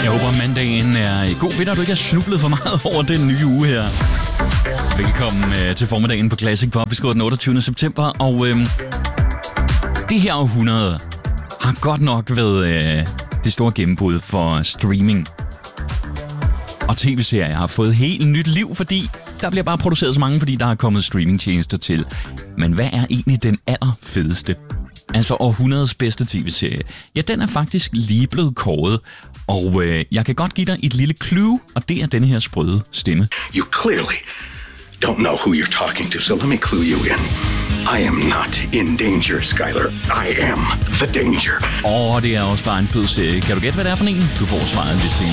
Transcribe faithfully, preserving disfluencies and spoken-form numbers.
Jeg håber, mandagen er god. Ved du, at du ikke har snublet for meget over den nye uge her. Velkommen øh, til formiddagen på Classic Pop. Vi skriver den otteogtyvende september, og øh, det her århundrede har godt nok været øh, det store gennembrud for streaming. Og tv-serier har fået helt nyt liv, fordi der bliver bare produceret så mange, fordi der er kommet streamingtjenester til. Men hvad er egentlig den allerfedeste? Altså århundredets bedste tv-serie. Ja, den er faktisk lige blevet kåret. Og øh, jeg kan godt give dig et lille clue, og det er denne her sprøde stemme. You clearly don't know who you're talking to, so let me clue you in. I am not in danger, Skyler. I am the danger. Og det er også bare en fed serie. Kan du gætte, hvad det er for en? Du får svaret lidt senere.